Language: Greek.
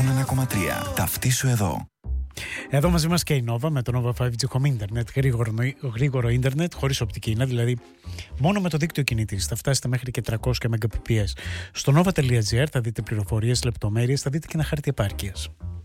101,3. Ταυτίσου εδώ. Εδώ μαζί μας και η Nova με το Nova 5G Home Internet. Γρήγορο ίντερνετ, χωρίς οπτική ίνα, δηλαδή μόνο με το δίκτυο κινητής. Θα φτάσετε μέχρι και 300 Mbps. Στο nova.gr θα δείτε πληροφορίες, λεπτομέρειες, θα δείτε και ένα χάρτη επάρκειας.